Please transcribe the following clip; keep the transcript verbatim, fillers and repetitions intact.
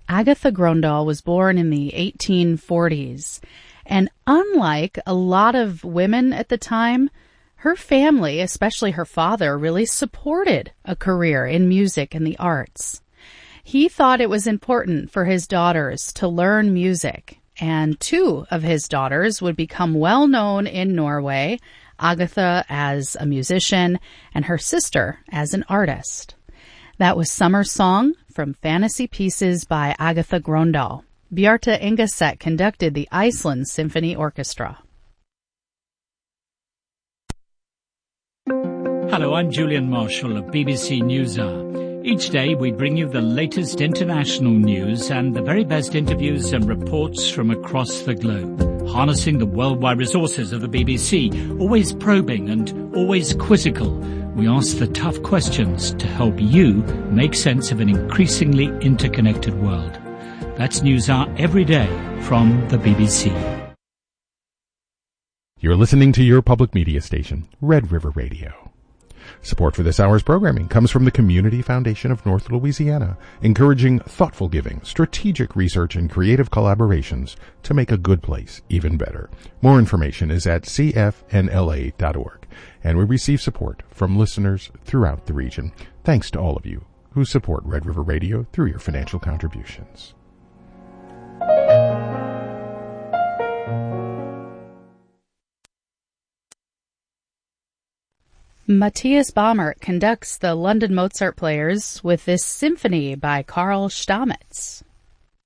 Agatha Gröndal was born in the eighteen forties, and unlike a lot of women at the time, her family, especially her father, really supported a career in music and the arts. He thought it was important for his daughters to learn music, and two of his daughters would become well known in Norway, Agatha as a musician and her sister as an artist. That was Summer Song from Fantasy Pieces by Agatha Gröndal. Bjarte Engeset conducted the Iceland Symphony Orchestra. Hello, I'm Julian Marshall of B B C NewsHour. Each day we bring you the latest international news and the very best interviews and reports from across the globe. Harnessing the worldwide resources of the B B C, always probing and always quizzical, we ask the tough questions to help you make sense of an increasingly interconnected world. That's NewsHour every day from the B B C. You're listening to your public media station, Red River Radio. Support for this hour's programming comes from the Community Foundation of North Louisiana, encouraging thoughtful giving, strategic research, and creative collaborations to make a good place even better. More information is at c f n l a dot org, and we receive support from listeners throughout the region. Thanks to all of you who support Red River Radio through your financial contributions. Matthias Baumert conducts the London Mozart Players with this symphony by Karl Stamitz.